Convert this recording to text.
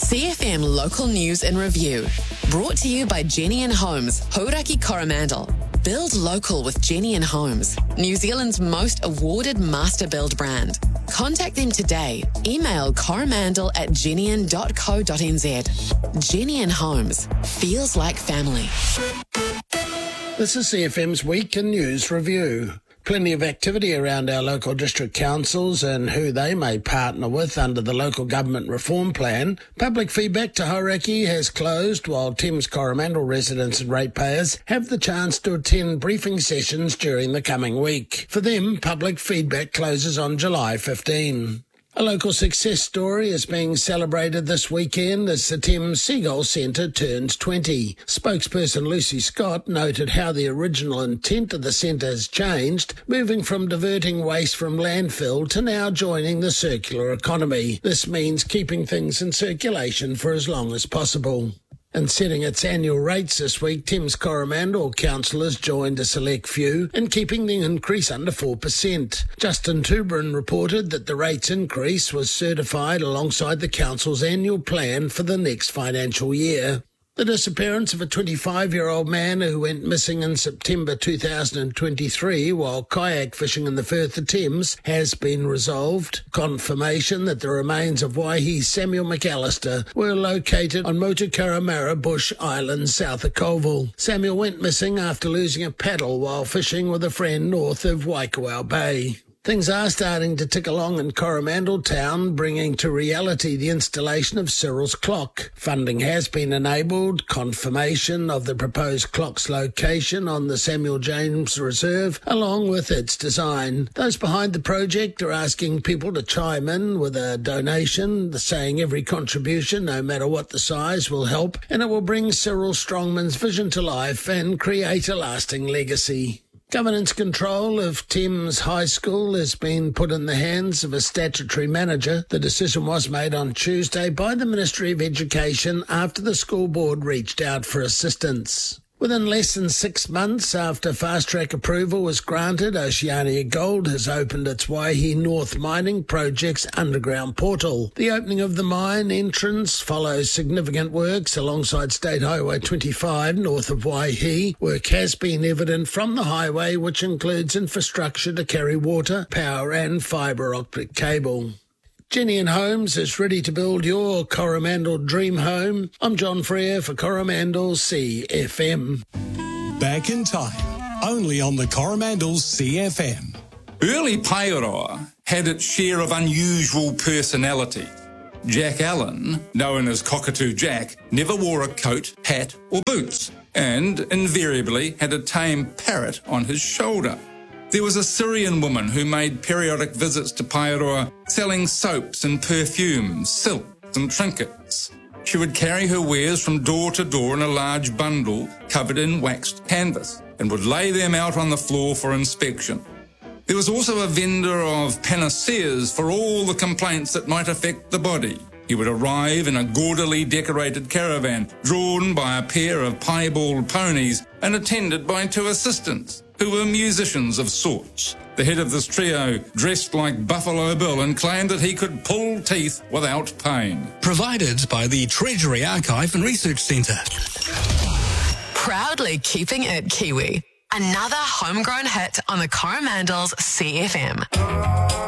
CFM Local News and Review. Brought to you by Jenny and Homes, Hauraki Coromandel. Build local with Jenny and Homes, New Zealand's most awarded master build brand. Contact them today. Email coromandel@jennian.co.nz. Jenny and Homes. Feels like family. This is CFM's Week in News Review. Plenty of activity around our local district councils and who they may partner with under the local government reform plan. Public feedback to Hauraki has closed, while Thames Coromandel residents and ratepayers have the chance to attend briefing sessions during the coming week. For them, public feedback closes on July 15. A local success story is being celebrated this weekend as the Thames Seagull Centre turns 20. Spokesperson Lucy Scott noted how the original intent of the centre has changed, moving from diverting waste from landfill to now joining the circular economy. This means keeping things in circulation for as long as possible. In setting its annual rates this week, Thames Coromandel councillors joined a select few in keeping the increase under 4%. Justin Tubrin reported that the rates increase was certified alongside the council's annual plan for the next financial year. The disappearance of a 25-year-old man who went missing in September 2023 while kayak fishing in the Firth of Thames has been resolved. Confirmation that the remains of Waihi Samuel McAllister were located on Motukaramara Bush Island south of Colville. Samuel went missing after losing a paddle while fishing with a friend north of Waikowau Bay. Things are starting to tick along in Coromandel Town, bringing to reality the installation of Cyril's clock. Funding has been enabled, confirmation of the proposed clock's location on the Samuel James Reserve, along with its design. Those behind the project are asking people to chime in with a donation, saying every contribution, no matter what the size, will help, and it will bring Cyril Strongman's vision to life and create a lasting legacy. Governance control of Thames High School has been put in the hands of a statutory manager. The decision was made on Tuesday by the Ministry of Education after the school board reached out for assistance. Within less than 6 months after fast-track approval was granted, Oceania Gold has opened its Waihi North Mining Project's underground portal. The opening of the mine entrance follows significant works alongside State Highway 25 north of Waihi. Work has been evident from the highway, which includes infrastructure to carry water, power and fibre optic cable. Jenny and Homes is ready to build your Coromandel dream home. I'm John Freer for Coromandel CFM. Back in time, only on the Coromandel CFM. Early Paeroa had its share of unusual personality. Jack Allen, known as Cockatoo Jack, never wore a coat, hat or boots, and invariably had a tame parrot on his shoulder. There was a Syrian woman who made periodic visits to Paeroa selling soaps and perfumes, silks and trinkets. She would carry her wares from door to door in a large bundle covered in waxed canvas and would lay them out on the floor for inspection. There was also a vendor of panaceas for all the complaints that might affect the body. He would arrive in a gaudily decorated caravan drawn by a pair of piebald ponies and attended by 2 assistants, who were musicians of sorts. The head of this trio dressed like Buffalo Bill and claimed that he could pull teeth without pain. Provided by the Treasury Archive and Research Centre. Proudly keeping it Kiwi. Another homegrown hit on the Coromandel's CFM.